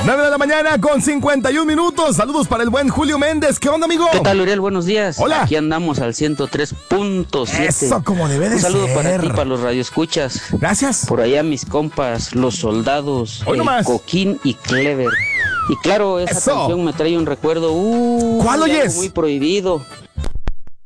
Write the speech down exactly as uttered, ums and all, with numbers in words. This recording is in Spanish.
nueve de la mañana con cincuenta y un minutos. Saludos para el buen Julio Méndez. ¿Qué onda, amigo? ¿Qué tal, Uriel? Buenos días. Hola. Aquí andamos al ciento tres punto siete. Eso, como debe de Un saludo ser. para ti, para los radioescuchas. Gracias. Por allá mis compas, los soldados, Hoy el nomás. Coquín y Clever. Y claro, esa Eso. canción me trae un recuerdo. Uh, ¿Cuál de algo oyes? muy prohibido.